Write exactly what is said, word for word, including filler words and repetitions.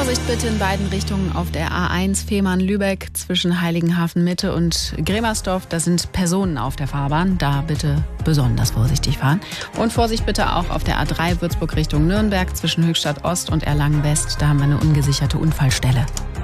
Vorsicht bitte in beiden Richtungen auf der A eins Fehmarn-Lübeck zwischen Heiligenhafen-Mitte und Gremersdorf. Da sind Personen auf der Fahrbahn. Da bitte besonders vorsichtig fahren. Und Vorsicht bitte auch auf der A drei Würzburg Richtung Nürnberg zwischen Höchstadt Ost und Erlangen West. Da haben wir eine ungesicherte Unfallstelle.